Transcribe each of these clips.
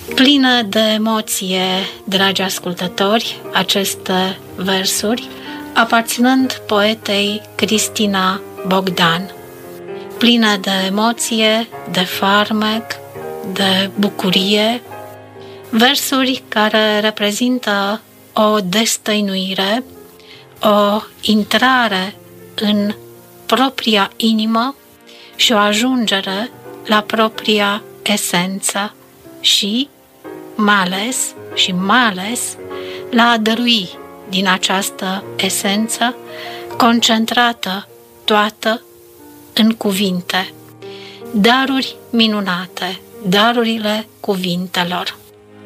Plină de emoție, dragi ascultători, aceste versuri, aparținând poetei Cristina Bogdan. Plină de emoție, de farmec, de bucurie, versuri care reprezintă o destăinuire, o intrare în propria inimă și o ajungere la propria esență și mai ales la a dărui din această esență concentrată toată în cuvinte. Daruri minunate, darurile cuvintelor.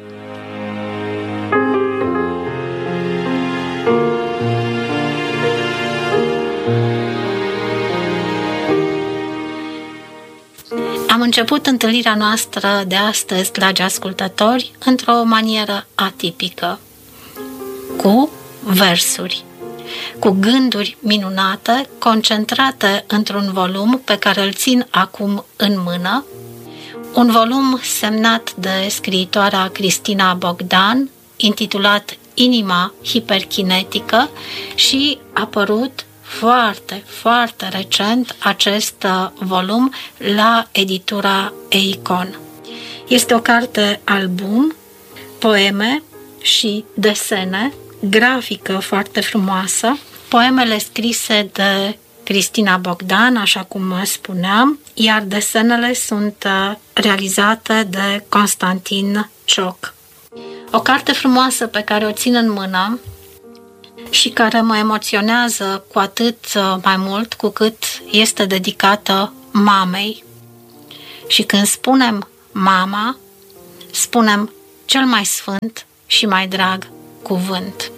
Am început întâlnirea noastră de astăzi, dragi ascultători, într-o manieră atipică, cu versuri, cu gânduri minunate, concentrate într-un volum pe care îl țin acum în mână, un volum semnat de scriitoarea Cristina Bogdan, intitulat Inima hiperkinetică și apărut foarte, foarte recent acest volum la editura Eikon. Este o carte album, poeme și desene, grafică foarte frumoasă, poemele scrise de Cristina Bogdan, așa cum spuneam, iar desenele sunt realizate de Constantin Cioc. O carte frumoasă pe care o țin în mână și care mă emoționează cu atât mai mult cu cât este dedicată mamei. Și când spunem mama, spunem cel mai sfânt și mai drag cuvânt.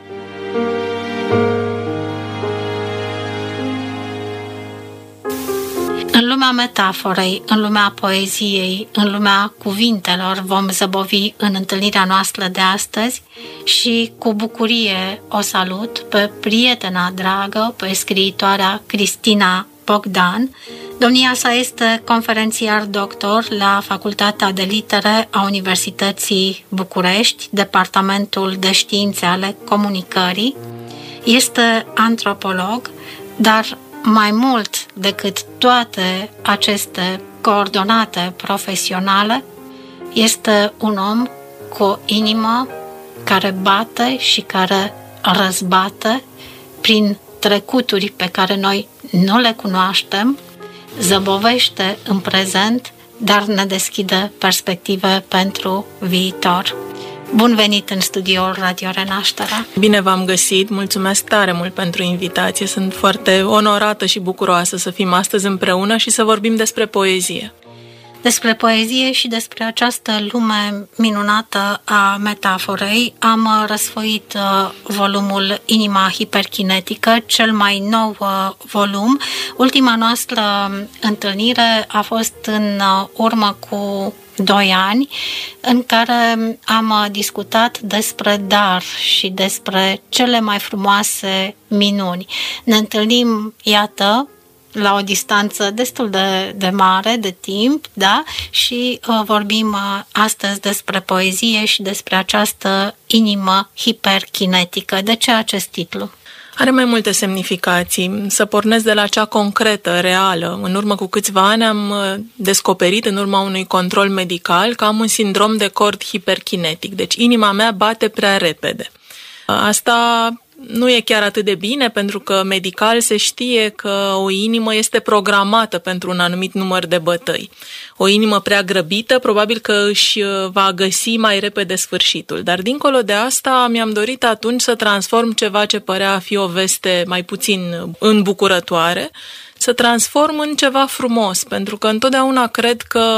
În lumea metaforei, în lumea poeziei, în lumea cuvintelor vom zăbovi în întâlnirea noastră de astăzi și cu bucurie o salut pe prietena dragă, pe scriitoarea Cristina Bogdan. Domnia sa este conferențiar doctor la Facultatea de Litere a Universității București, Departamentul de Științe ale Comunicării. Este antropolog, dar mai mult decât toate aceste coordonate profesionale, este un om cu o inimă care bate și care răzbate prin trecuturi pe care noi nu le cunoaștem, zăbovește în prezent, dar ne deschide perspective pentru viitor. Bun venit în studioul Radio Renașterea! Bine v-am găsit! Mulțumesc tare mult pentru invitație! Sunt foarte onorată și bucuroasă să fim astăzi împreună și să vorbim despre poezie. Despre poezie și despre această lume minunată a metaforei am răsfoit volumul Inima hiperkinetică, cel mai nou volum. Ultima noastră întâlnire a fost în urmă cu 2 ani, în care am discutat despre dar și despre cele mai frumoase minuni. Ne întâlnim, iată, la o distanță destul de mare de timp, da? Și vorbim astăzi despre poezie și despre această inimă hiperkinetică. De ce acest titlu? Are mai multe semnificații. Să pornesc de la cea concretă, reală. În urmă cu câțiva ani am descoperit, în urma unui control medical, că am un sindrom de cord hiperkinetic. Deci inima mea bate prea repede. Asta nu e chiar atât de bine, pentru că medical se știe că o inimă este programată pentru un anumit număr de bătăi. O inimă prea grăbită probabil că își va găsi mai repede sfârșitul. Dar dincolo de asta mi-am dorit atunci să transform ceva ce părea a fi o veste mai puțin îmbucurătoare, să transform în ceva frumos, pentru că întotdeauna cred că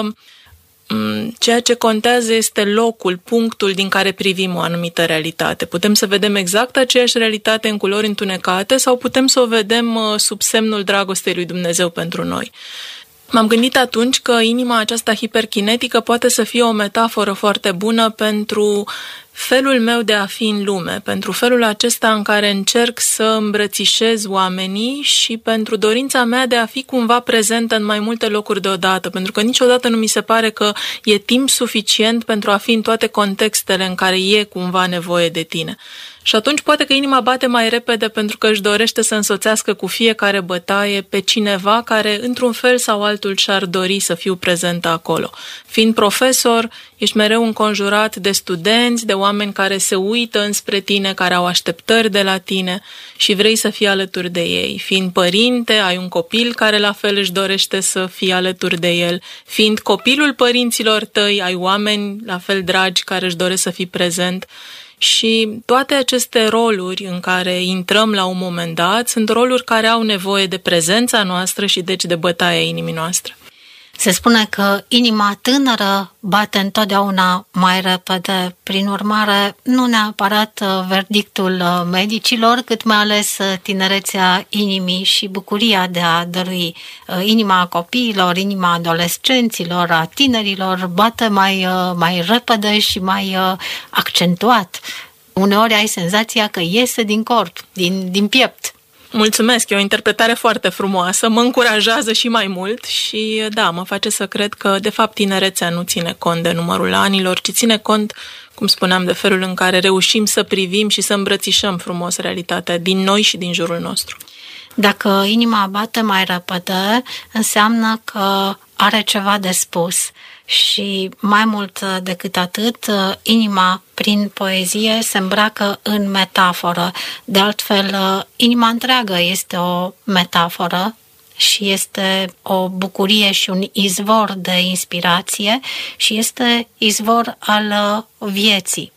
ceea ce contează este locul, punctul din care privim o anumită realitate. Putem să vedem exact aceeași realitate în culori întunecate sau putem să o vedem sub semnul dragostei lui Dumnezeu pentru noi. M-am gândit atunci că inima aceasta hiperkinetică poate să fie o metaforă foarte bună pentru felul meu de a fi în lume, pentru felul acesta în care încerc să îmbrățișez oamenii și pentru dorința mea de a fi cumva prezentă în mai multe locuri deodată, pentru că niciodată nu mi se pare că e timp suficient pentru a fi în toate contextele în care e cumva nevoie de tine. Și atunci poate că inima bate mai repede pentru că își dorește să însoțească cu fiecare bătaie pe cineva care, într-un fel sau altul, și-ar dori să fiu prezentă acolo. Fiind profesor, ești mereu înconjurat de studenți, de oameni care se uită înspre tine, care au așteptări de la tine și vrei să fii alături de ei. Fiind părinte, ai un copil care la fel își dorește să fii alături de el. Fiind copilul părinților tăi, ai oameni la fel dragi care își doresc să fii prezent. Și toate aceste roluri în care intrăm la un moment dat sunt roluri care au nevoie de prezența noastră și deci de bătaia inimii noastre. Se spune că inima tânără bate întotdeauna mai repede, prin urmare nu neapărat verdictul medicilor, cât mai ales tinerețea inimii și bucuria de a dărui. Inima copiilor, inima adolescenților, a tinerilor bate mai repede și mai accentuat. Uneori ai senzația că iese din corp, din piept. Mulțumesc, e o interpretare foarte frumoasă, mă încurajează și mai mult și da, mă face să cred că de fapt tinerețea nu ține cont de numărul anilor, ci ține cont, cum spuneam, de felul în care reușim să privim și să îmbrățișăm frumos realitatea din noi și din jurul nostru. Dacă inima bate mai repede, înseamnă că are ceva de spus. Și mai mult decât atât, inima prin poezie se îmbracă în metaforă. De altfel, inima întreagă este o metaforă și este o bucurie și un izvor de inspirație și este izvor al vieții.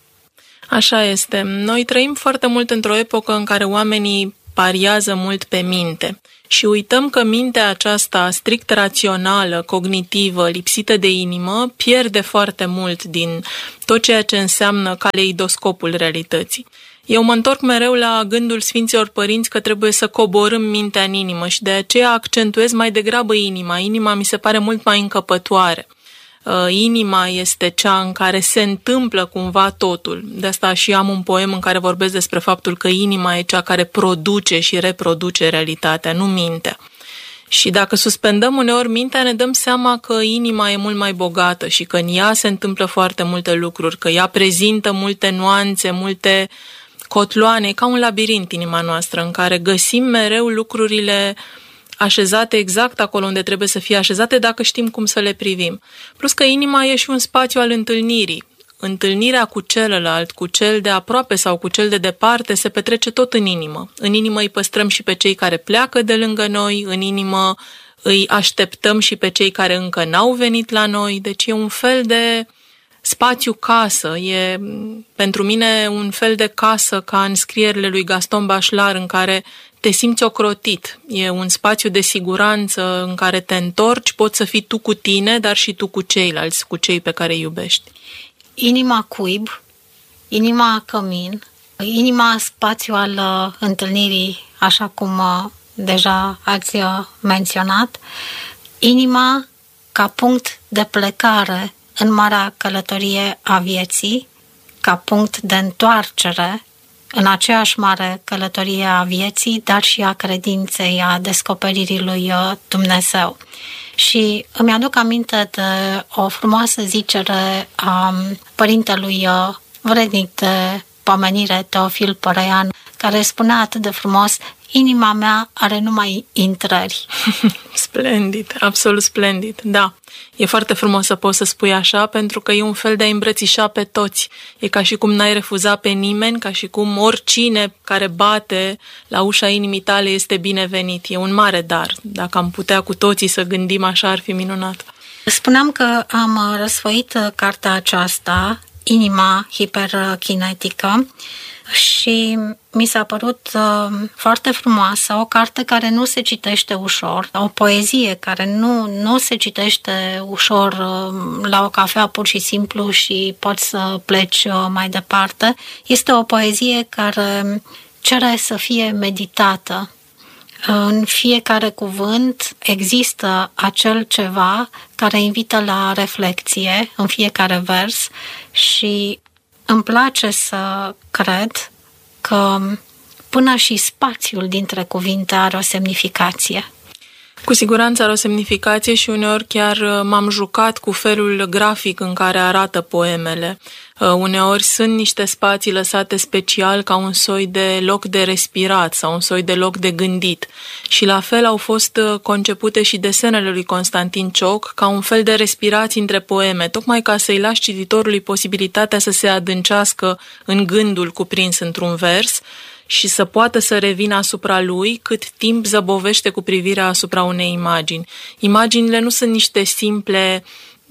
Așa este. Noi trăim foarte mult într-o epocă în care oamenii pariază mult pe minte. Și uităm că mintea aceasta strict rațională, cognitivă, lipsită de inimă, pierde foarte mult din tot ceea ce înseamnă caleidoscopul realității. Eu mă întorc mereu la gândul Sfinților Părinți că trebuie să coborâm mintea în inimă și de aceea accentuez mai degrabă inima. Inima mi se pare mult mai încăpătoare. Inima este cea în care se întâmplă cumva totul. De asta și am un poem în care vorbesc despre faptul că inima e cea care produce și reproduce realitatea, nu mintea. Și dacă suspendăm uneori mintea, ne dăm seama că inima e mult mai bogată și că în ea se întâmplă foarte multe lucruri, că ea prezintă multe nuanțe, multe cotloane, ca un labirint inima noastră, în care găsim mereu lucrurile așezate exact acolo unde trebuie să fie așezate dacă știm cum să le privim. Plus că inima e și un spațiu al întâlnirii. Întâlnirea cu celălalt, cu cel de aproape sau cu cel de departe, se petrece tot în inimă. În inimă îi păstrăm și pe cei care pleacă de lângă noi, în inimă îi așteptăm și pe cei care încă n-au venit la noi. Deci e un fel de spațiu casă, e pentru mine un fel de casă ca în scrierile lui Gaston Bachelard în care te simți ocrotit. E un spațiu de siguranță în care te întorci, poți să fii tu cu tine, dar și tu cu ceilalți, cu cei pe care îi iubești. Inima cuib, inima cămin, inima spațiu al întâlnirii, așa cum deja ați menționat, inima ca punct de plecare în marea călătorie a vieții, ca punct de întoarcere în aceeași mare călătorie a vieții, dar și a credinței, a descoperirii lui Dumnezeu. Și îmi aduc aminte de o frumoasă zicere a părintelui vrednic de pomenire, Teofil Părăian, care spunea atât de frumos: inima mea are numai intrări. Splendid, absolut splendid, da. E foarte frumos să poți să spui așa, pentru că e un fel de a îmbrățișa pe toți. E ca și cum n-ai refuzat pe nimeni, ca și cum oricine care bate la ușa inimii tale este binevenit. E un mare dar. Dacă am putea cu toții să gândim așa, ar fi minunat. Spuneam că am răsfoit cartea aceasta, Inima hiperkinetică, și mi s-a părut foarte frumoasă, o carte care nu se citește ușor, o poezie care nu se citește ușor la o cafea pur și simplu și poți să pleci mai departe. Este o poezie care cere să fie meditată. În fiecare cuvânt există acel ceva care invită la reflecție în fiecare vers și îmi place să cred că până și spațiul dintre cuvinte are o semnificație. Cu siguranță are o semnificație și uneori chiar m-am jucat cu felul grafic în care arată poemele. Uneori sunt niște spații lăsate special ca un soi de loc de respirat sau un soi de loc de gândit. Și la fel au fost concepute și desenele lui Constantin Cioc ca un fel de respirații între poeme, tocmai ca să-i lași cititorului posibilitatea să se adâncească în gândul cuprins într-un vers și să poată să revină asupra lui cât timp zăbovește cu privirea asupra unei imagini. Imaginile nu sunt niște simple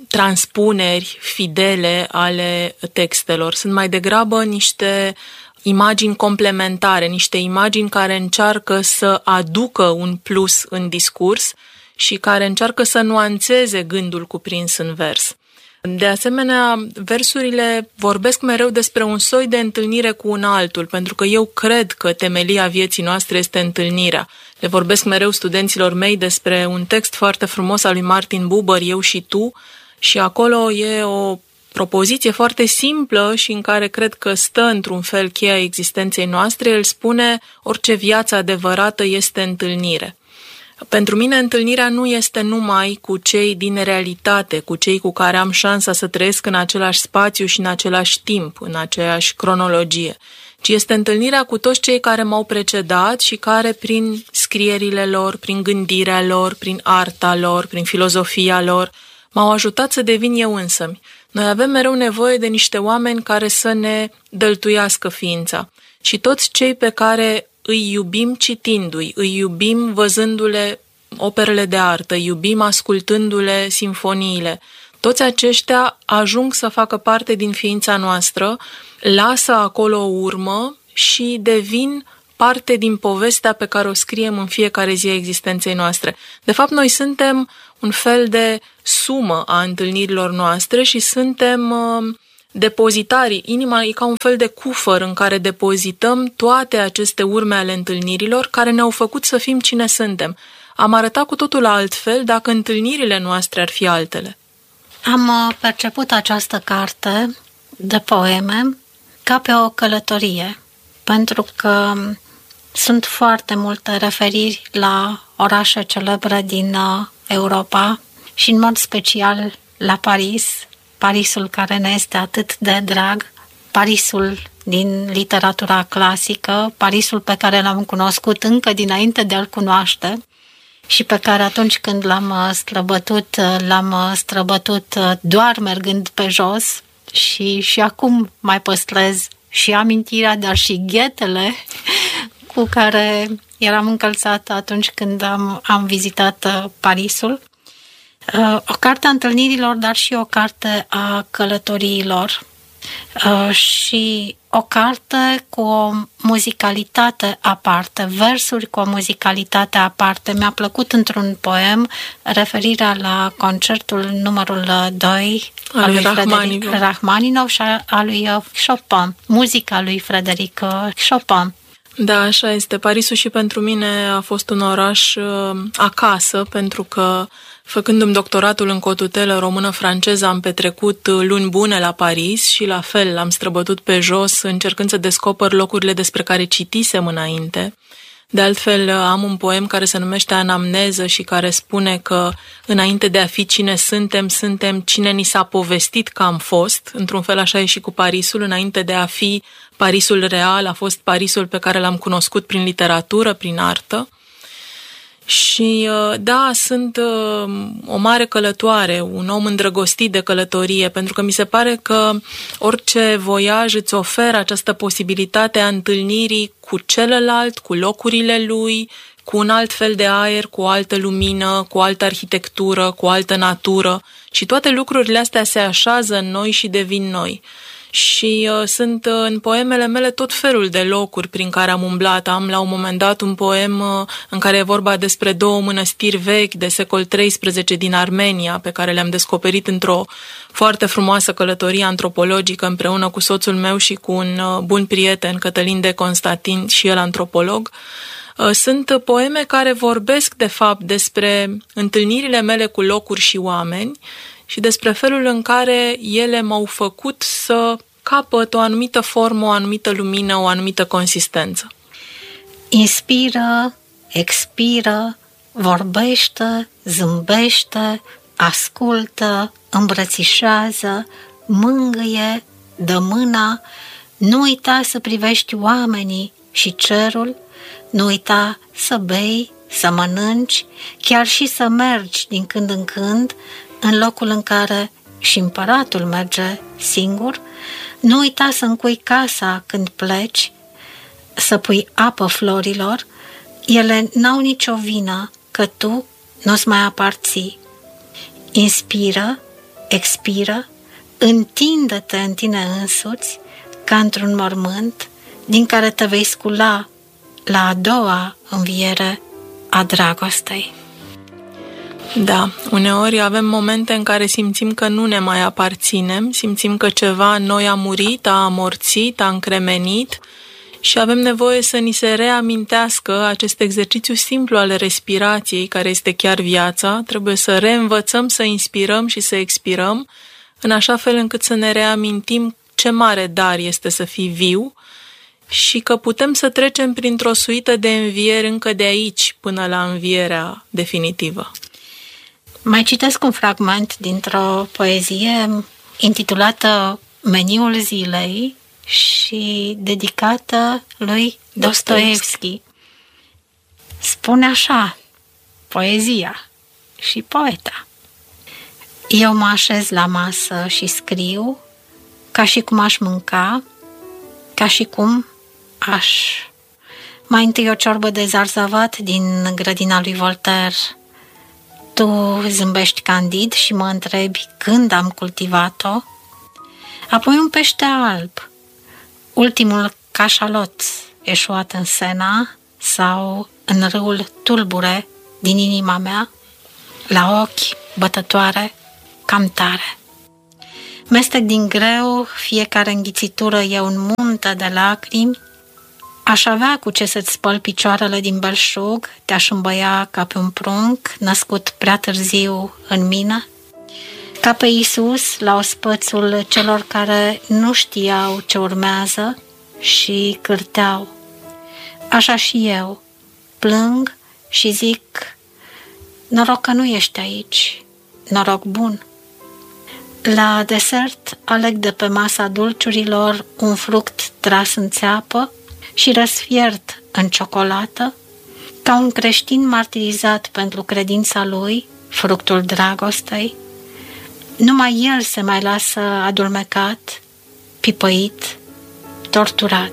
transpuneri fidele ale textelor, sunt mai degrabă niște imagini complementare, niște imagini care încearcă să aducă un plus în discurs și care încearcă să nuanțeze gândul cuprins în vers. De asemenea, versurile vorbesc mereu despre un soi de întâlnire cu un altul, pentru că eu cred că temelia vieții noastre este întâlnirea. Le vorbesc mereu studenților mei despre un text foarte frumos al lui Martin Buber, Eu și tu, și acolo e o propoziție foarte simplă și în care cred că stă într-un fel cheia existenței noastre. El spune, orice viață adevărată este întâlnire. Pentru mine întâlnirea nu este numai cu cei din realitate, cu cei cu care am șansa să trăiesc în același spațiu și în același timp, în aceeași cronologie, ci este întâlnirea cu toți cei care m-au precedat și care prin scrierile lor, prin gândirea lor, prin arta lor, prin filozofia lor, m-au ajutat să devin eu însămi. Noi avem mereu nevoie de niște oameni care să ne dăltuiască ființa și toți cei pe care îi iubim citindu-i, îi iubim văzându-le operele de artă, îi iubim ascultându-le simfoniile. Toți aceștia ajung să facă parte din ființa noastră, lasă acolo o urmă și devin parte din povestea pe care o scriem în fiecare zi a existenței noastre. De fapt, noi suntem un fel de sumă a întâlnirilor noastre și suntem depozitarii. Inima e ca un fel de cufăr în care depozităm toate aceste urme ale întâlnirilor care ne-au făcut să fim cine suntem. Am arătat cu totul altfel dacă întâlnirile noastre ar fi altele. Am perceput această carte de poeme ca pe o călătorie, pentru că sunt foarte multe referiri la orașe celebre din Europa și în mod special la Paris, Parisul care ne este atât de drag, Parisul din literatura clasică, Parisul pe care l-am cunoscut încă dinainte de a-l cunoaște și pe care atunci când l-am străbătut doar mergând pe jos și acum mai păstrez și amintirea, dar și ghetele cu care eram încălțată atunci când am vizitat Parisul. O carte a întâlnirilor, dar și o carte a călătoriilor și o carte cu o muzicalitate aparte, versuri cu o muzicalitate aparte. Mi-a plăcut într-un poem referirea la concertul numărul 2 al lui Frederic Rachmaninov și a lui Chopin, muzica lui Frederic Chopin. Da, așa este. Parisul și pentru mine a fost un oraș acasă, pentru că făcându-mi doctoratul în cotutelă română-franceză am petrecut luni bune la Paris și la fel am străbătut pe jos încercând să descoper locurile despre care citisem înainte. De altfel am un poem care se numește Anamneză și care spune că înainte de a fi cine suntem, suntem cine ni s-a povestit că am fost. Într-un fel așa e și cu Parisul. Înainte de a fi Parisul real, a fost Parisul pe care l-am cunoscut prin literatură, prin artă. Și da, sunt o mare călătoare, un om îndrăgostit de călătorie, pentru că mi se pare că orice voiaj îți oferă această posibilitate a întâlnirii cu celălalt, cu locurile lui, cu un alt fel de aer, cu o altă lumină, cu o altă arhitectură, cu o altă natură. Și toate lucrurile astea se așează în noi și devin noi. Și sunt în poemele mele tot felul de locuri prin care am umblat. Am la un moment dat un poem în care e vorba despre 2 mănăstiri vechi de secol XIII din Armenia, pe care le-am descoperit într-o foarte frumoasă călătorie antropologică împreună cu soțul meu și cu un bun prieten, Cătălin de Constantin, și el antropolog. Sunt poeme care vorbesc de fapt despre întâlnirile mele cu locuri și oameni și despre felul în care ele m-au făcut să capăt o anumită formă, o anumită lumină, o anumită consistență. Inspiră, expiră, vorbește, zâmbește, ascultă, îmbrățișează, mângâie, dă mâna, nu uita să privești oamenii și cerul, nu uita să bei, să mănânci, chiar și să mergi din când în când în locul în care și împăratul merge singur, nu uita să încui casa când pleci, să pui apă florilor, ele n-au nicio vină că tu nu-ți mai aparții. Inspiră, expiră, întinde-te în tine însuți ca într-un mormânt din care te vei scula la a doua înviere a dragostei. Da, uneori avem momente în care simțim că nu ne mai aparținem, simțim că ceva în noi a murit, a amorțit, a încremenit și avem nevoie să ni se reamintească acest exercițiu simplu al respirației, care este chiar viața. Trebuie să reînvățăm să inspirăm și să expirăm, în așa fel încât să ne reamintim ce mare dar este să fii viu și că putem să trecem printr-o suită de învieri încă de aici până la învierea definitivă. Mai citesc un fragment dintr-o poezie intitulată Meniul zilei și dedicată lui Dostoevski. Spune așa poezia și poeta: eu mă așez la masă și scriu ca și cum aș mânca, ca și cum aș... Mai întâi o ciorbă de zarzavat din grădina lui Voltaire. Tu zâmbești candid și mă întrebi când am cultivat-o. Apoi un pește alb, ultimul cașalot eșuat în Sena sau în râul tulbure din inima mea, la ochi bătătoare, cam tare. Mestec din greu, fiecare înghițitură e un munte de lacrimi. Aș avea cu ce să-ți spăl picioarele din belșug, te-aș îmbăia ca pe un prunc, născut prea târziu în mine, ca pe Iisus la ospățul celor care nu știau ce urmează și cârteau. Așa și eu, plâng și zic, noroc că nu ești aici, noroc bun. La desert aleg de pe masa dulciurilor un fruct tras în țeapă și răsfiert în ciocolată, ca un creștin martirizat pentru credința lui, fructul dragostei. Numai el se mai lasă adulmecat, pipăit, torturat.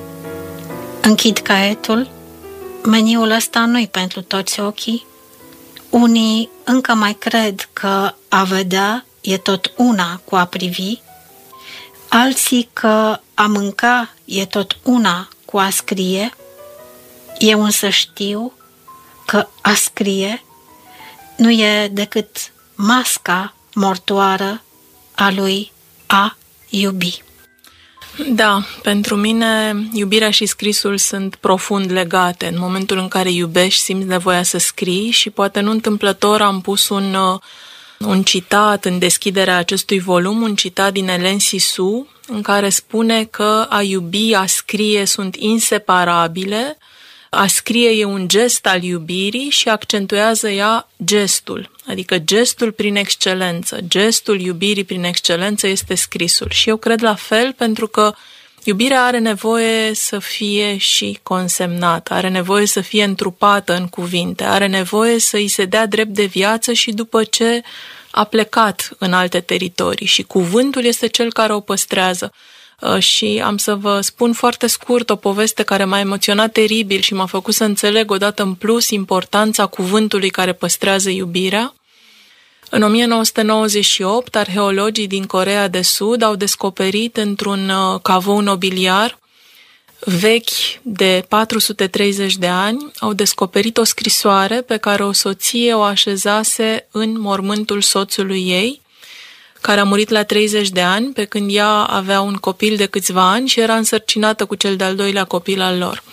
Închid caietul, meniul ăsta nu-i pentru toți ochii. Unii încă mai cred că a vedea e tot una cu a privi, alții că a mânca e tot una cu a scrie. Eu însă știu că a scrie nu e decât masca mortoară a lui a iubi. Da, pentru mine iubirea și scrisul sunt profund legate. În momentul în care iubești, simți nevoia să scrii și poate nu întâmplător am pus un citat în deschiderea acestui volum, un citat din Hélène Cixous, în care spune că a iubi, a scrie sunt inseparabile, a scrie e un gest al iubirii și accentuează ea gestul, adică gestul prin excelență, gestul iubirii prin excelență este scrisul. Și eu cred la fel, pentru că iubirea are nevoie să fie și consemnată, are nevoie să fie întrupată în cuvinte, are nevoie să îi se dea drept de viață și după ce a plecat în alte teritorii și cuvântul este cel care o păstrează. Și am să vă spun foarte scurt o poveste care m-a emoționat teribil și m-a făcut să înțeleg odată în plus importanța cuvântului care păstrează iubirea. În 1998, arheologii din Coreea de Sud au descoperit într-un cavou nobiliar vechi de 430 de ani, au descoperit o scrisoare pe care o soție o așezase în mormântul soțului ei, care a murit la 30 de ani, pe când ea avea un copil de câțiva ani și era însărcinată cu cel de-al doilea copil al lor.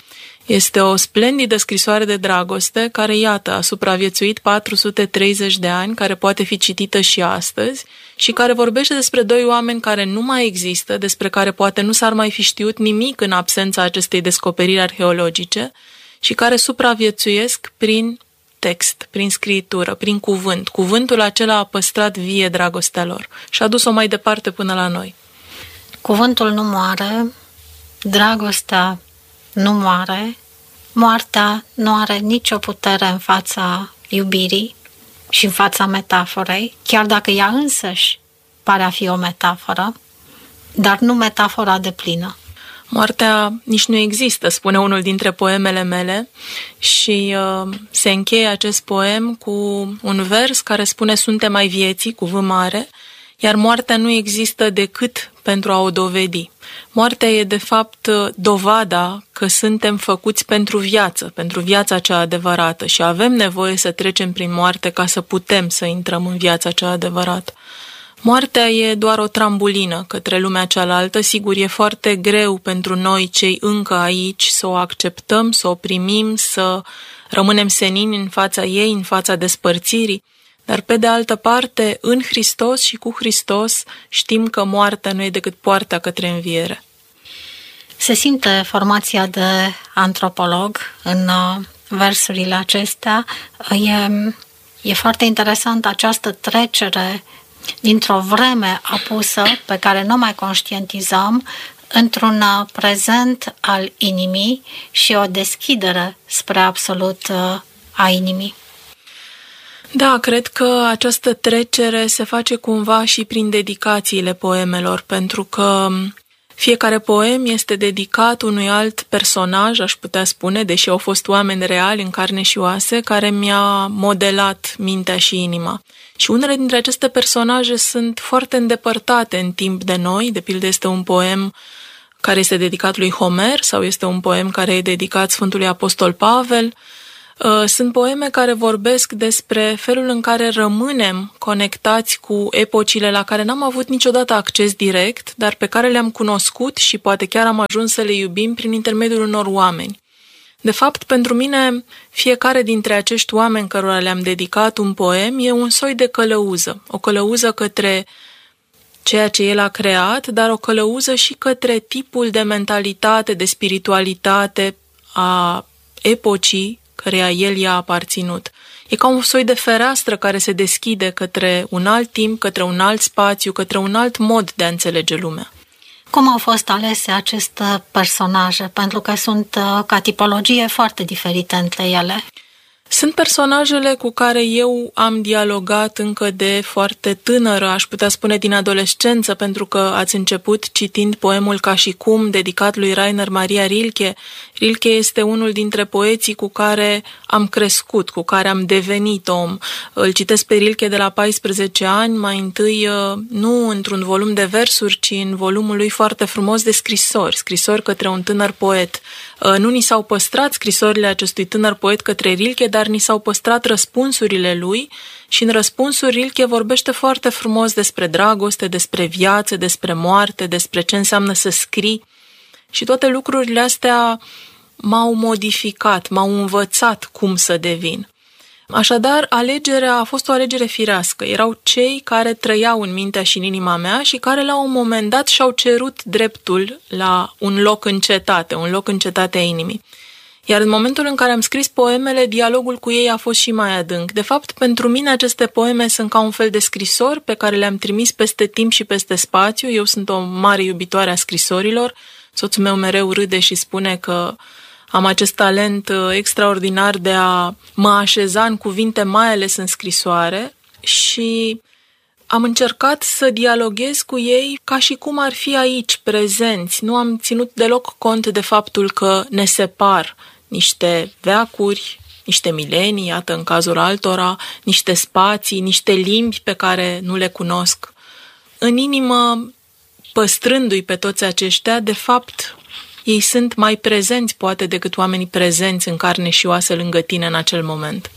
Este o splendidă scrisoare de dragoste care, iată, a supraviețuit 430 de ani, care poate fi citită și astăzi și care vorbește despre doi oameni care nu mai există, despre care poate nu s-ar mai fi știut nimic în absența acestei descoperiri arheologice și care supraviețuiesc prin text, prin scritură, prin cuvânt. Cuvântul acela a păstrat vie dragostea lor și a dus-o mai departe până la noi. Cuvântul nu moare, dragostea nu moare, moartea nu are nicio putere în fața iubirii și în fața metaforei, chiar dacă ea însăși pare a fi o metaforă, dar nu metafora deplină. Moartea nici nu există, spune unul dintre poemele mele și se încheie acest poem cu un vers care spune: suntem ai vieții, cu V mare, iar moartea nu există decât pentru a o dovedi. Moartea e, de fapt, dovada că suntem făcuți pentru viața cea adevărată și avem nevoie să trecem prin moarte ca să putem să intrăm în viața cea adevărată. Moartea e doar o trambulină către lumea cealaltă. Sigur, e foarte greu pentru noi, cei încă aici, să o acceptăm, să o primim, să rămânem senini în fața ei, în fața despărțirii. Dar, pe de altă parte, în Hristos și cu Hristos știm că moartea nu e decât poarta către înviere. Se simte formația de antropolog în versurile acestea. E foarte interesant această trecere dintr-o vreme apusă pe care nu mai conștientizăm într-un prezent al inimii și o deschidere spre absolut a inimii. Da, cred că această trecere se face cumva și prin dedicațiile poemelor, pentru că fiecare poem este dedicat unui alt personaj, aș putea spune, deși au fost oameni reali în carne și oase, care mi-a modelat mintea și inima. Și unele dintre aceste personaje sunt foarte îndepărtate în timp de noi, de pildă este un poem care este dedicat lui Homer sau este un poem care e dedicat Sfântului Apostol Pavel. Sunt poeme care vorbesc despre felul în care rămânem conectați cu epocile la care n-am avut niciodată acces direct, dar pe care le-am cunoscut și poate chiar am ajuns să le iubim prin intermediul unor oameni. De fapt, pentru mine, fiecare dintre acești oameni cărora le-am dedicat un poem e un soi de călăuză, o călăuză către ceea ce el a creat, dar o călăuză și către tipul de mentalitate, de spiritualitate a epocii căreia el i-a aparținut. E ca un soi de fereastră care se deschide către un alt timp, către un alt spațiu, către un alt mod de a înțelege lumea. Cum au fost alese aceste personaje? Pentru că sunt ca tipologie foarte diferite între ele. Sunt personajele cu care eu am dialogat încă de foarte tânără, aș putea spune din adolescență, pentru că ați început citind poemul Ca și cum, dedicat lui Rainer Maria Rilke. Rilke este unul dintre poeții cu care am crescut, cu care am devenit om. Îl citesc pe Rilke de la 14 ani, mai întâi nu într-un volum de versuri, ci în volumul lui foarte frumos de scrisori către un tânăr poet. Nu ni s-au păstrat scrisorile acestui tânăr poet către Rilke, dar ni s-au păstrat răspunsurile lui și în răspunsuri Rilke vorbește foarte frumos despre dragoste, despre viață, despre moarte, despre ce înseamnă să scrii și toate lucrurile astea m-au modificat, m-au învățat cum să devin. Așadar, alegerea a fost o alegere firească. Erau cei care trăiau în mintea și în inima mea și care la un moment dat și-au cerut dreptul la un loc în cetate a inimii. Iar în momentul în care am scris poemele, dialogul cu ei a fost și mai adânc. De fapt, pentru mine aceste poeme sunt ca un fel de scrisori pe care le-am trimis peste timp și peste spațiu. Eu sunt o mare iubitoare a scrisorilor. Soțul meu mereu râde și spune că am acest talent extraordinar de a mă așeza în cuvinte, mai ales în scrisoare, și am încercat să dialoghez cu ei ca și cum ar fi aici, prezenți. Nu am ținut deloc cont de faptul că ne separ niște veacuri, niște milenii, iată în cazul altora, niște spații, niște limbi pe care nu le cunosc. În inimă, păstrându-i pe toți aceștia, de fapt, ei sunt mai prezenți, poate, decât oamenii prezenți în carne și oase lângă tine în acel moment.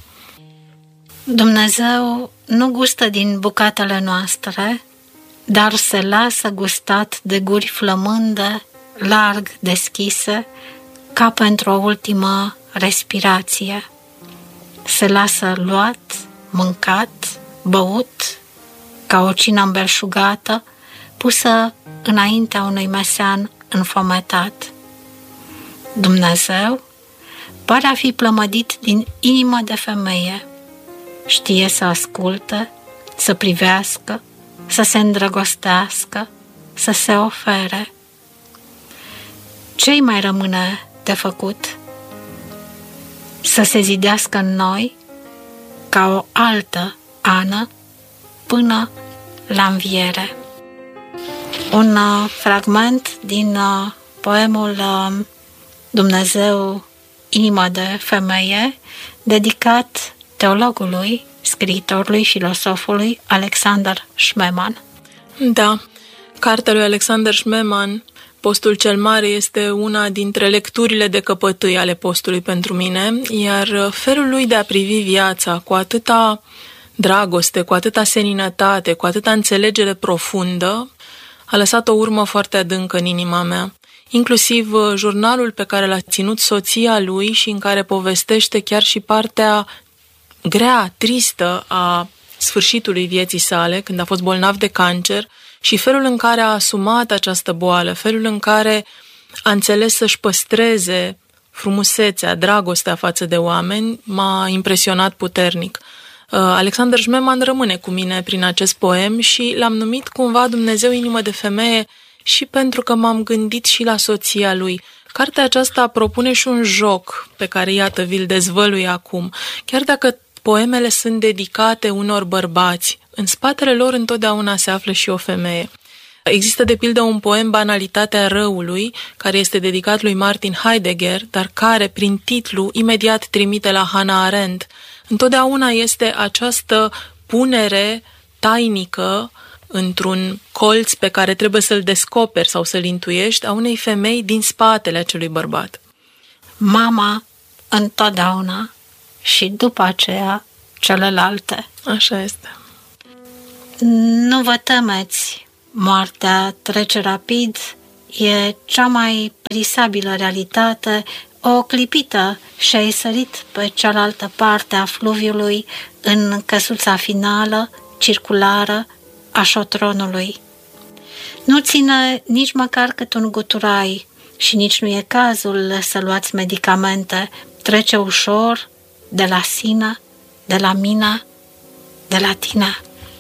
Dumnezeu nu gustă din bucatele noastre, dar se lasă gustat de guri flămânde, larg deschise, ca pentru o ultimă respirație. Se lasă luat, mâncat, băut, ca o cină îmbelșugată, pusă înaintea unui mesean înfometat. Dumnezeu pare a fi plămădit din inimă de femeie. Știe să asculte, să privească, să se îndrăgostească, să se ofere. Ce-i mai rămâne de făcut? Să se zidească în noi ca o altă Ana până la înviere. Un fragment din poemul Dumnezeu, inima de femeie, dedicat teologului, scriitorului, filosofului Alexander Schmemann. Da, cartea lui Alexander Schmemann, Postul cel Mare, este una dintre lecturile de căpătâi ale postului pentru mine, iar felul lui de a privi viața cu atâta dragoste, cu atâta seninătate, cu atâta înțelegere profundă, a lăsat o urmă foarte adâncă în inima mea. Inclusiv jurnalul pe care l-a ținut soția lui și în care povestește chiar și partea grea, tristă a sfârșitului vieții sale, când a fost bolnav de cancer, și felul în care a asumat această boală, felul în care a înțeles să-și păstreze frumusețea, dragostea față de oameni, m-a impresionat puternic. Alexander Schmemann rămâne cu mine prin acest poem și l-am numit cumva Dumnezeu, inimă de femeie și pentru că m-am gândit și la soția lui. Cartea aceasta propune și un joc pe care, iată, vi-l dezvălui acum. Chiar dacă poemele sunt dedicate unor bărbați, în spatele lor întotdeauna se află și o femeie. Există, de pildă, un poem, Banalitatea răului, care este dedicat lui Martin Heidegger, dar care, prin titlu, imediat trimite la Hannah Arendt. Întotdeauna este această punere tainică într-un colț pe care trebuie să-l descoperi sau să-l intuiești a unei femei din spatele acelui bărbat. Mama întotdeauna și după aceea celelalte. Așa este. Nu vă temeți, moartea trece rapid, e cea mai perisabilă realitate, o clipită și ai sărit pe cealaltă parte a fluviului în căsuța finală, circulară, a șotronului. Nu ține nici măcar cât un guturai și nici nu e cazul să luați medicamente. Trece ușor de la sine, de la mine, de la tine.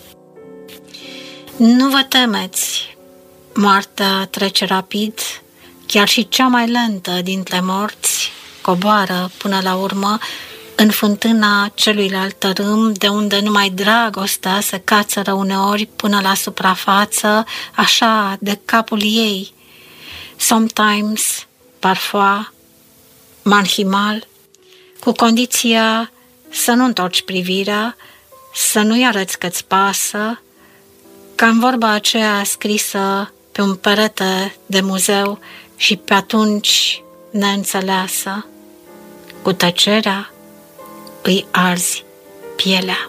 Nu vă temeți, moartea trece rapid, chiar și cea mai lentă dintre morți coboară până la urmă în fântâna celuilalt tărâm, de unde numai dragostea se cațără uneori până la suprafață, așa, de capul ei. Sometimes, parfois, manhimal, cu condiția să nu întorci privirea, să nu-i arăți că-ți pasă, ca în vorba aceea scrisă pe un perete de muzeu și pe atunci neînțeleasă, cu tăcerea îi arzi pielea.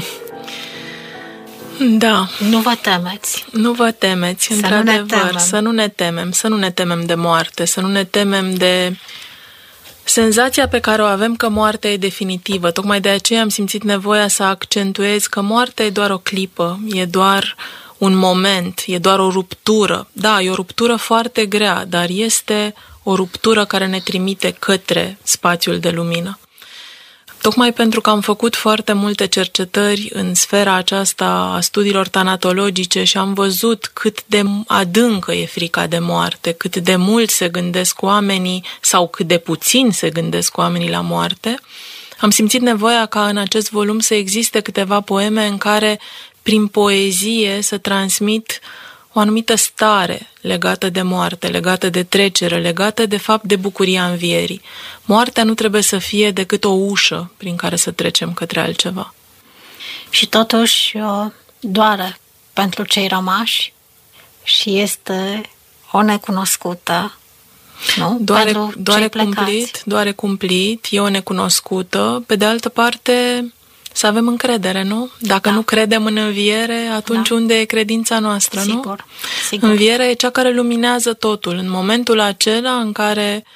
Da. Nu vă temeți. Nu vă temeți, într-adevăr, să nu ne temem, să nu ne temem de moarte, să nu ne temem de senzația pe care o avem că moartea e definitivă. Tocmai de aceea am simțit nevoia să accentuez că moartea e doar o clipă, e doar un moment, e doar o ruptură. Da, e o ruptură foarte grea, dar este o ruptură care ne trimite către spațiul de lumină. Tocmai pentru că am făcut foarte multe cercetări în sfera aceasta a studiilor tanatologice și am văzut cât de adâncă e frica de moarte, cât de mult se gândesc oamenii sau cât de puțin se gândesc oamenii la moarte, am simțit nevoia ca în acest volum să existe câteva poeme în care, prin poezie, să transmit o anumită stare legată de moarte, legată de trecere, legată de fapt de bucuria învierii. Moartea nu trebuie să fie decât o ușă prin care să trecem către altceva. Și totuși doare pentru cei rămași și este o necunoscută. Nu? Doare cumplit, e o necunoscută. Pe de altă parte, să avem încredere, nu? Dacă nu credem în înviere, atunci unde e credința noastră, nu? Sigur. Învierea e cea care luminează totul. În momentul acela în care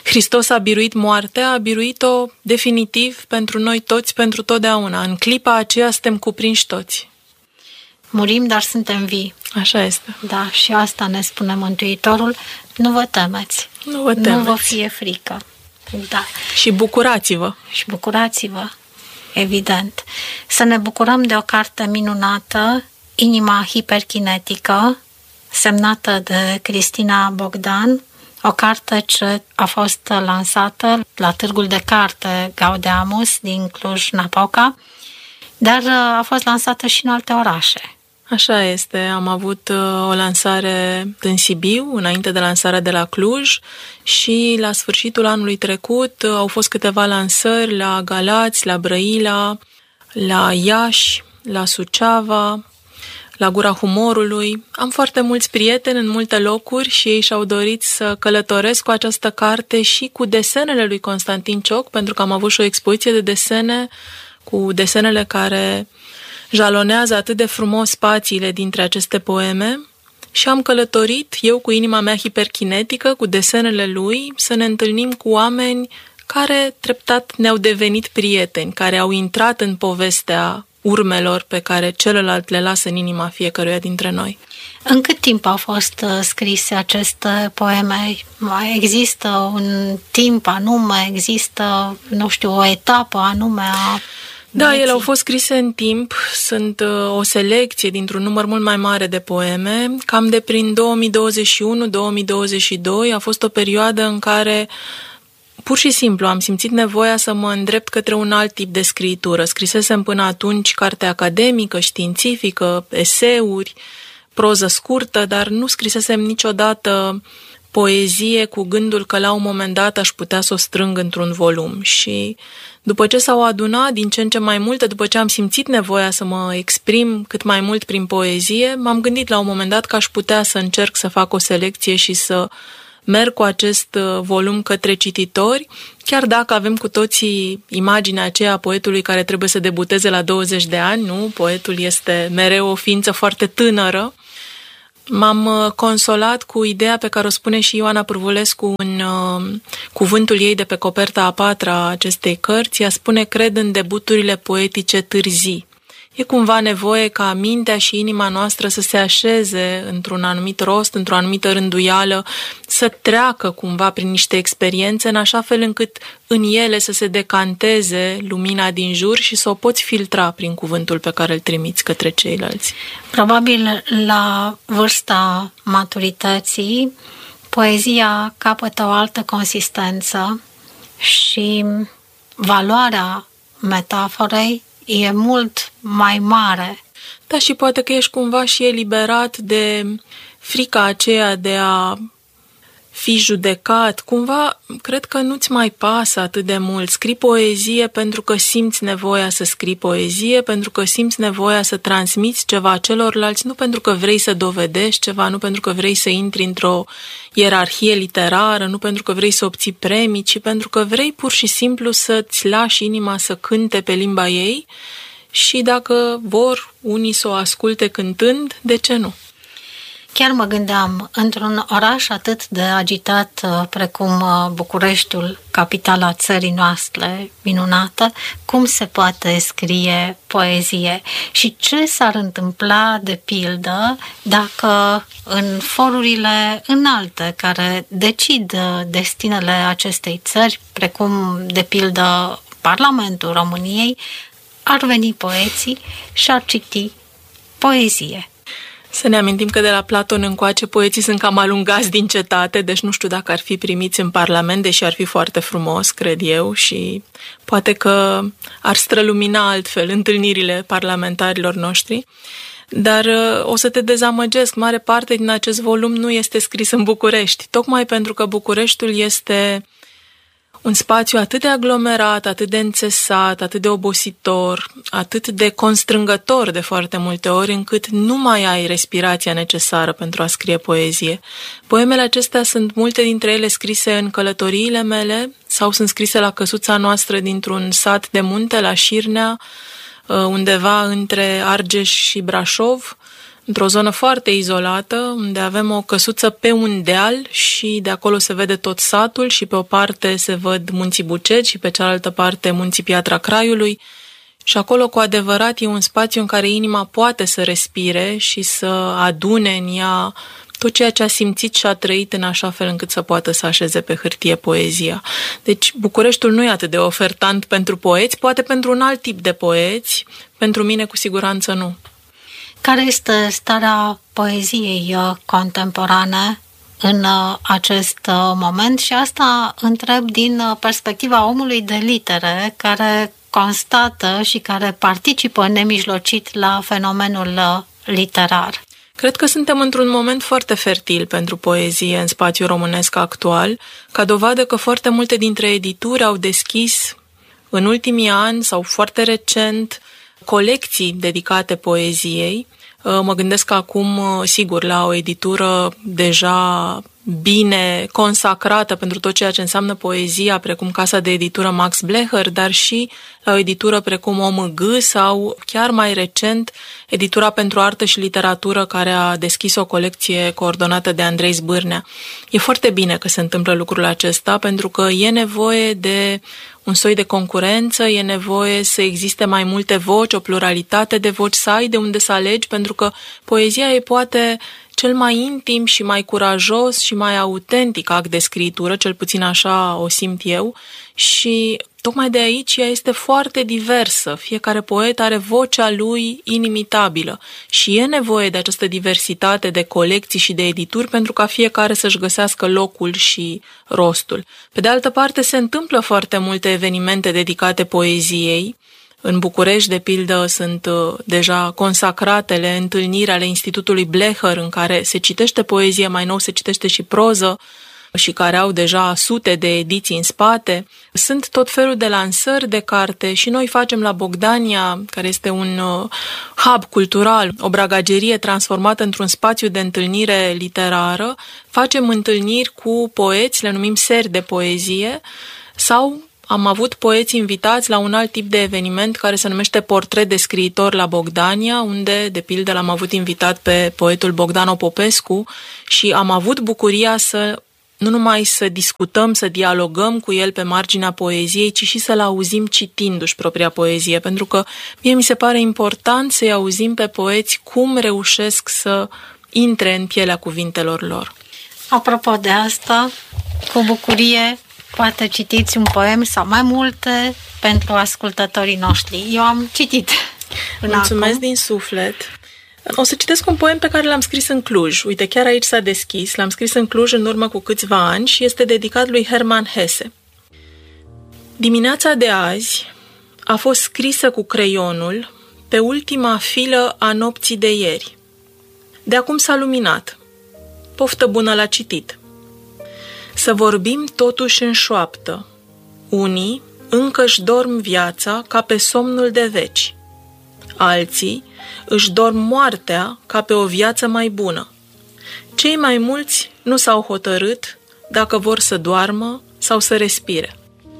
Hristos a biruit moartea, a biruit-o definitiv pentru noi toți, pentru totdeauna. În clipa aceea suntem cuprinși toți. Murim, dar suntem vii. Așa este. Da, și asta ne spune Mântuitorul. Nu vă temeți. Nu vă temeți. Nu vă fie frică. Da. Și bucurați-vă. Și bucurați-vă, evident. Să ne bucurăm de o carte minunată, Inima hiperkinetică, semnată de Cristina Bogdan, o carte ce a fost lansată la Târgul de Carte Gaudeamus din Cluj-Napoca, dar a fost lansată și în alte orașe. Așa este. Am avut o lansare în Sibiu, înainte de lansarea de la Cluj, și la sfârșitul anului trecut au fost câteva lansări la Galați, la Brăila, la Iași, la Suceava, la Gura Humorului. Am foarte mulți prieteni în multe locuri și ei și-au dorit să călătoresc cu această carte și cu desenele lui Constantin Cioc, pentru că am avut și o expoziție de desene cu desenele care jalonează atât de frumos spațiile dintre aceste poeme, și am călătorit, eu cu inima mea hiperkinetică, cu desenele lui, să ne întâlnim cu oameni care treptat ne-au devenit prieteni, care au intrat în povestea urmelor pe care celălalt le lasă în inima fiecăruia dintre noi. În cât timp au fost scrise aceste poeme? Mai există un timp anume? Există, nu știu, o etapă anume a... Da, ele au fost scrise în timp, sunt o selecție dintr-un număr mult mai mare de poeme, cam de prin 2021-2022 a fost o perioadă în care pur și simplu am simțit nevoia să mă îndrept către un alt tip de scritură. Scrisesem până atunci carte academică, științifică, eseuri, proză scurtă, dar nu scrisesem niciodată poezie cu gândul că la un moment dat aș putea să o strâng într-un volum. Și după ce s-au adunat din ce în ce mai multe, după ce am simțit nevoia să mă exprim cât mai mult prin poezie, m-am gândit la un moment dat că aș putea să încerc să fac o selecție și să merg cu acest volum către cititori, chiar dacă avem cu toții imaginea aceea a poetului care trebuie să debuteze la 20 de ani, nu? Poetul este mereu o ființă foarte tânără. M-am consolat cu ideea pe care o spune și Ioana Pârvulescu în cuvântul ei de pe coperta a 4-a acestei cărți. Ea spune: cred în debuturile poetice târzii. E cumva nevoie ca mintea și inima noastră să se așeze într-un anumit rost, într-o anumită rânduială, să treacă cumva prin niște experiențe în așa fel încât în ele să se decanteze lumina din jur și să o poți filtra prin cuvântul pe care îl trimiți către ceilalți. Probabil la vârsta maturității, poezia capătă o altă consistență și valoarea metaforei e mult mai mare. Da, și poate că ești cumva și eliberat de frica aceea de a fi judecat. Cumva, cred că nu-ți mai pasă atât de mult. Scrii poezie pentru că simți nevoia să scrii poezie, pentru că simți nevoia să transmiți ceva celorlalți, nu pentru că vrei să dovedești ceva, nu pentru că vrei să intri într-o ierarhie literară, nu pentru că vrei să obții premii, ci pentru că vrei pur și simplu să-ți lași inima să cânte pe limba ei și dacă vor unii să o asculte cântând, de ce nu? Chiar mă gândeam, într-un oraș atât de agitat precum Bucureștiul, capitala țării noastre, minunată, cum se poate scrie poezie? Și ce s-ar întâmpla, de pildă, dacă în forurile înalte care decid destinele acestei țări, precum, de pildă, Parlamentul României, ar veni poeții și ar citi poezie? Să ne amintim că de la Platon încoace poeții sunt cam alungați din cetate, deci nu știu dacă ar fi primiți în Parlament, deși ar fi foarte frumos, cred eu, și poate că ar strălumina altfel întâlnirile parlamentarilor noștri. Dar o să te dezamăgesc, mare parte din acest volum nu este scris în București, tocmai pentru că Bucureștiul este un spațiu atât de aglomerat, atât de înțesat, atât de obositor, atât de constrângător de foarte multe ori, încât nu mai ai respirația necesară pentru a scrie poezie. Poemele acestea sunt multe dintre ele scrise în călătoriile mele sau sunt scrise la căsuța noastră dintr-un sat de munte, la Șirnea, undeva între Argeș și Brașov, într-o zonă foarte izolată, unde avem o căsuță pe un deal și de acolo se vede tot satul și pe o parte se văd munții Bucet și pe cealaltă parte munții Piatra Craiului. Și acolo, cu adevărat, e un spațiu în care inima poate să respire și să adune în ea tot ceea ce a simțit și a trăit, în așa fel încât să poată să așeze pe hârtie poezia. Deci Bucureștiul nu e atât de ofertant pentru poeți, poate pentru un alt tip de poeți, pentru mine cu siguranță nu. Care este starea poeziei contemporane în acest moment? Și asta întreb din perspectiva omului de litere, care constată și care participă nemijlocit la fenomenul literar. Cred că suntem într-un moment foarte fertil pentru poezie în spațiul românesc actual, ca dovadă că foarte multe dintre edituri au deschis în ultimii ani sau foarte recent colecții dedicate poeziei. Mă gândesc acum, sigur, la o editură deja bine consacrată pentru tot ceea ce înseamnă poezia, precum casa de editură Max Blecher, dar și la o editură precum OMG sau, chiar mai recent, editura pentru artă și literatură, care a deschis o colecție coordonată de Andrei Zbârnea. E foarte bine că se întâmplă lucrul acesta, pentru că e nevoie de un soi de concurență, e nevoie să existe mai multe voci, o pluralitate de voci, să ai de unde să alegi, pentru că poezia e poate cel mai intim și mai curajos și mai autentic act de scritură, cel puțin așa o simt eu, și tocmai de aici ea este foarte diversă. Fiecare poet are vocea lui inimitabilă și e nevoie de această diversitate de colecții și de edituri pentru ca fiecare să-și găsească locul și rostul. Pe de altă parte, se întâmplă foarte multe evenimente dedicate poeziei. În București, de pildă, sunt deja consacratele întâlniri ale Institutului Blecher, în care se citește poezie, mai nou se citește și proză, și care au deja sute de ediții în spate. Sunt tot felul de lansări de carte și noi facem la Bogdania, care este un hub cultural, o bragagerie transformată într-un spațiu de întâlnire literară. Facem întâlniri cu poeți, le numim seri de poezie, sau am avut poeți invitați la un alt tip de eveniment care se numește Portret de scriitor la Bogdania, unde, de pildă, l-am avut invitat pe poetul Bogdan Popescu și am avut bucuria să nu numai să discutăm, să dialogăm cu el pe marginea poeziei, ci și să-l auzim citindu-și propria poezie, pentru că mie mi se pare important să-i auzim pe poeți cum reușesc să intre în pielea cuvintelor lor. Apropo de asta, cu bucurie poate citiți un poem sau mai multe pentru ascultătorii noștri. Eu am citit până Mulțumesc acum. din suflet. O să citesc un poem pe care l-am scris în Cluj. Uite, chiar aici s-a deschis. L-am scris în Cluj în urmă cu câțiva ani și este dedicat lui Hermann Hesse. Dimineața de azi a fost scrisă cu creionul pe ultima filă a nopții de ieri. De acum s-a luminat. Poftă bună la citit. Să vorbim totuși în șoaptă. Unii încă-și dorm viața ca pe somnul de veci. Alții își dorm moartea ca pe o viață mai bună. Cei mai mulți nu s-au hotărât dacă vor să doarmă sau să respire.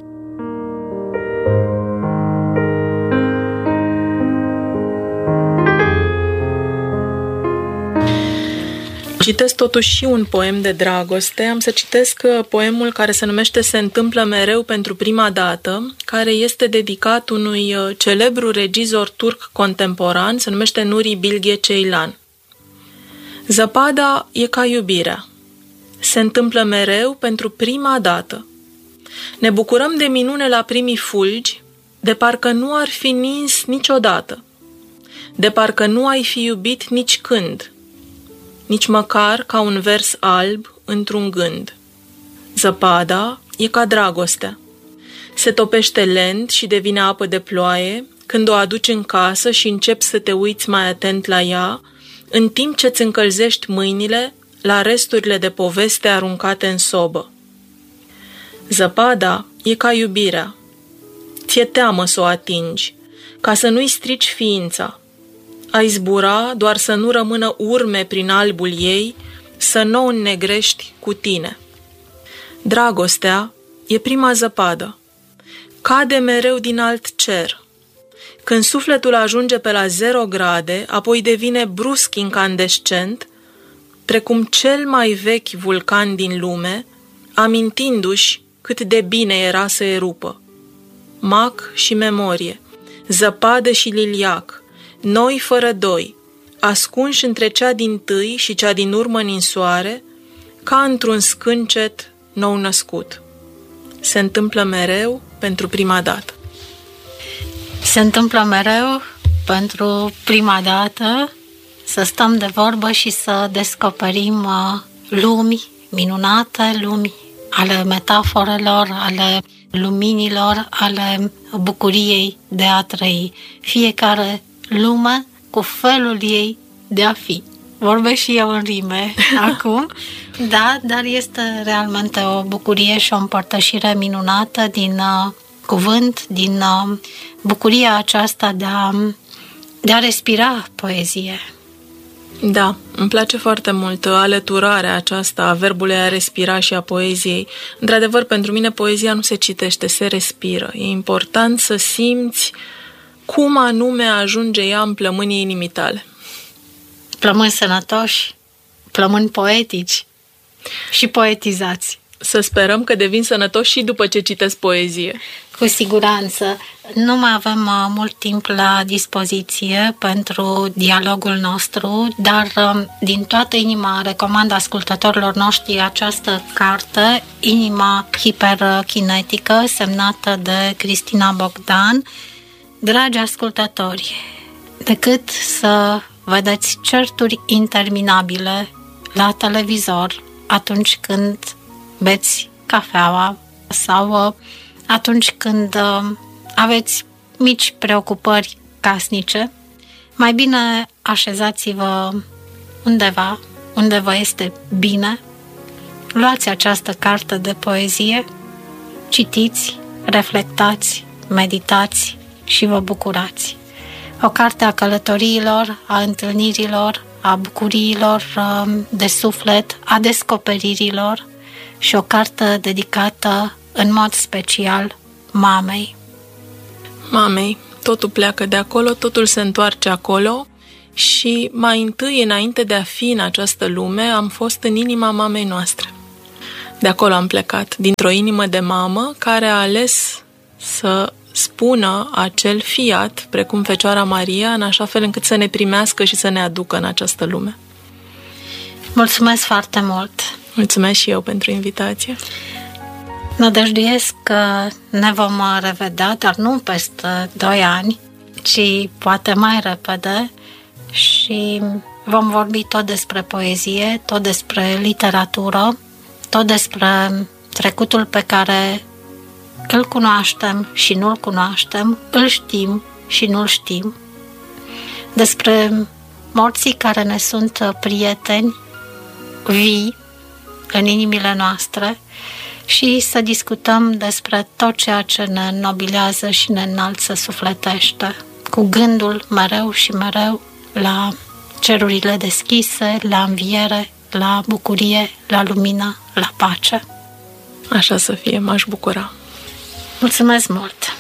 Citesc totuși și un poem de dragoste. Am să citesc poemul care se numește Se întâmplă mereu pentru prima dată, care este dedicat unui celebru regizor turc contemporan, se numește Nuri Bilge Ceylan. Zăpada e ca iubirea. Se întâmplă mereu pentru prima dată. Ne bucurăm de minune la primii fulgi, de parcă nu ar fi nins niciodată, de parcă nu ai fi iubit nici când, nici măcar ca un vers alb într-un gând. Zăpada e ca dragostea. Se topește lent și devine apă de ploaie când o aduci în casă și începi să te uiți mai atent la ea, în timp ce îți încălzești mâinile la resturile de poveste aruncate în sobă. Zăpada e ca iubirea. Ți-e teamă să o atingi, ca să nu-i strici ființa. Ai zbura doar să nu rămână urme prin albul ei, să nu o înnegrești cu tine. Dragostea e prima zăpadă. Cade mereu din alt cer. Când sufletul ajunge pe la 0 grade, apoi devine brusc incandescent, precum cel mai vechi vulcan din lume, amintindu-și cât de bine era să erupă. Mac și memorie, zăpadă și liliac, noi fără doi, ascunși între cea dintâi și cea din urmă ninsoare, ca într-un scâncet nou născut. Se întâmplă mereu pentru prima dată. Se întâmplă mereu pentru prima dată să stăm de vorbă și să descoperim lumi minunate, lumi ale metaforelor, ale luminilor, ale bucuriei de a trăi. Fiecare lume cu felul ei de a fi. Vorbesc și eu în rime acum, da, dar este realmente o bucurie și o împărtășire minunată din cuvânt, din bucuria aceasta de a respira poezie. Da, îmi place foarte mult alăturarea aceasta a verbului a respira și a poeziei. Într-adevăr, pentru mine poezia nu se citește, se respiră. E important să simți cum anume ajunge ea în plămânii inimii tale. Plămâni sănătoși, plămâni poetici și poetizați. Să sperăm că devin sănătoși și după ce citesc poezie. Cu siguranță. Nu mai avem mult timp la dispoziție pentru dialogul nostru, dar din toată inima recomand ascultătorilor noștri această carte, Inima hiperkinetică, semnată de Cristina Bogdan. Dragi ascultători, decât să vedeți certuri interminabile la televizor atunci când beți cafeaua sau atunci când aveți mici preocupări casnice, mai bine așezați-vă undeva, unde vă este bine, luați această carte de poezie, citiți, reflectați, meditați și vă bucurați. O carte a călătoriilor, a întâlnirilor, a bucuriilor de suflet, a descoperirilor și o carte dedicată în mod special mamei. Mamei, totul pleacă de acolo, totul se întoarce acolo și mai întâi, înainte de a fi în această lume, am fost în inima mamei noastre. De acolo am plecat, dintr-o inimă de mamă care a ales să spună acel fiat, precum Fecioara Maria, în așa fel încât să ne primească și să ne aducă în această lume. Mulțumesc foarte mult! Mulțumesc și eu pentru invitație! Nădăjduiesc că ne vom revedea, dar nu peste 2 ani, ci poate mai repede și vom vorbi tot despre poezie, tot despre literatură, tot despre trecutul pe care îl cunoaștem și nu-l cunoaștem, îl știm și nu-l știm, despre morții care ne sunt prieteni vii în inimile noastre și să discutăm despre tot ceea ce ne înnobilează și ne înalță sufletește, cu gândul mereu și mereu la cerurile deschise, la înviere, la bucurie, la lumină, la pace. Așa să fie, m-aș bucura. Mulțumesc mult!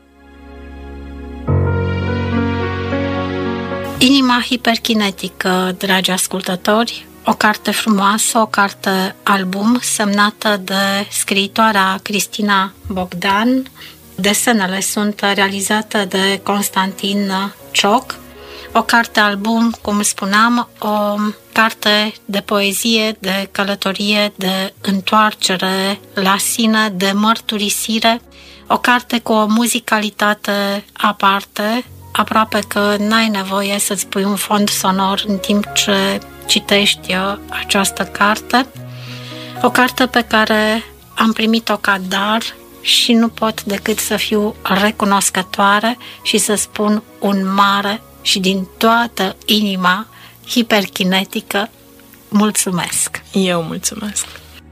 Inima hiperkinetică, dragi ascultători, o carte frumoasă, o carte album semnată de scriitoarea Cristina Bogdan. Desenele sunt realizate de Constantin Cioc. O carte album, cum spuneam, o carte de poezie, de călătorie, de întoarcere la sine, de mărturisire. O carte cu o muzicalitate aparte, aproape că n-ai nevoie să-ți pui un fond sonor în timp ce citești această carte. O carte pe care am primit-o ca dar și nu pot decât să fiu recunoscătoare și să spun un mare și din toată inima hiperkinetică mulțumesc. Eu mulțumesc.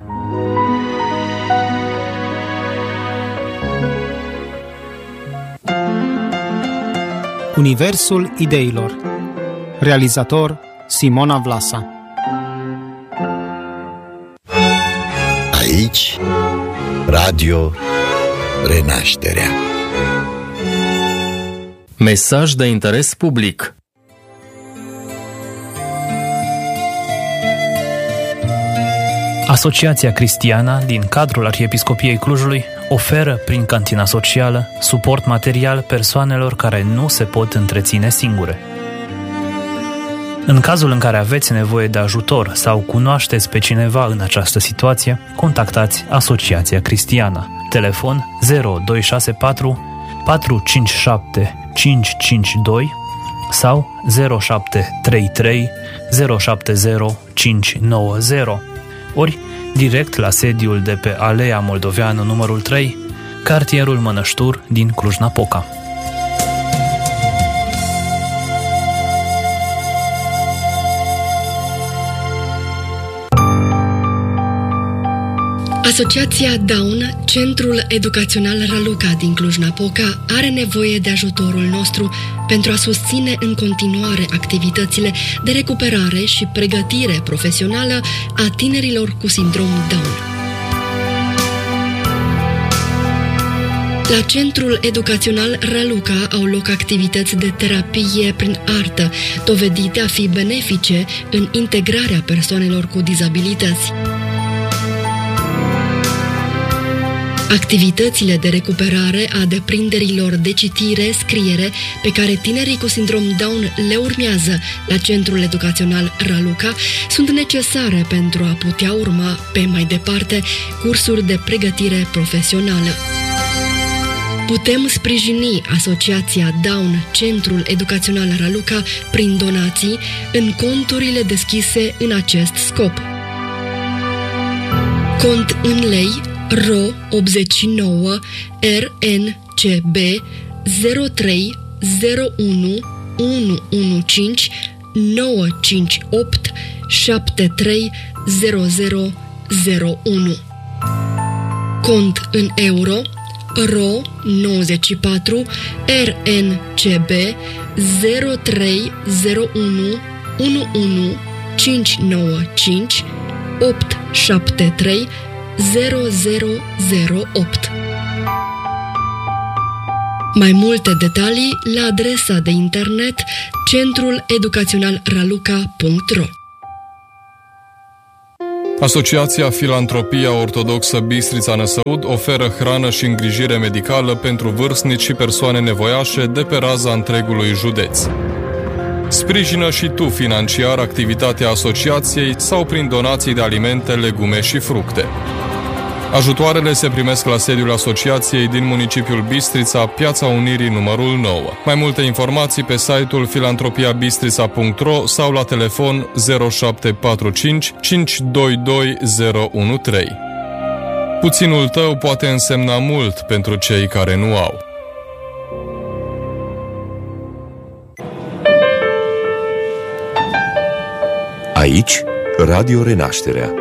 Universul ideilor. Realizator Simona Vlasa. Aici Radio Renașterea. Mesaj de interes public. Asociația Cristiana din cadrul Arhiepiscopiei Clujului oferă prin cantina socială suport material persoanelor care nu se pot întreține singure. În cazul în care aveți nevoie de ajutor sau cunoașteți pe cineva în această situație, contactați Asociația Cristiana. Telefon 0264 457 552 sau 0733 070 590, ori direct la sediul de pe Alea Moldoveanu numărul 3, cartierul Mănăștur din Cluj-Napoca. Asociația Down, Centrul Educațional Raluca din Cluj-Napoca, are nevoie de ajutorul nostru pentru a susține în continuare activitățile de recuperare și pregătire profesională a tinerilor cu sindrom Down. La Centrul Educațional Raluca au loc activități de terapie prin artă, dovedite a fi benefice în integrarea persoanelor cu dizabilități. Activitățile de recuperare a deprinderilor de citire, scriere, pe care tinerii cu sindrom Down le urmează la Centrul Educațional Raluca, sunt necesare pentru a putea urma pe mai departe cursuri de pregătire profesională. Putem sprijini Asociația Down, Centrul Educațional Raluca, prin donații în conturile deschise în acest scop. Cont în lei RO 89 RNCB 03 01 115 958 73 0001. Cont în euro RO 94 RNCB 03 01 11595 873 0008. Mai multe detalii la adresa de internet centruleducaționalraluca.ro. Asociația Filantropia Ortodoxă Bistrița Năsăud oferă hrană și îngrijire medicală pentru vârstnici și persoane nevoiașe de pe raza întregului județ. Sprijină și tu financiar activitatea asociației sau prin donații de alimente, legume și fructe. Ajutoarele se primesc la sediul asociației din municipiul Bistrița, Piața Unirii numărul 9. Mai multe informații pe site-ul filantropiabistrița.ro sau la telefon 0745 522 013. Puținul tău poate însemna mult pentru cei care nu au. Aici, Radio Renașterea.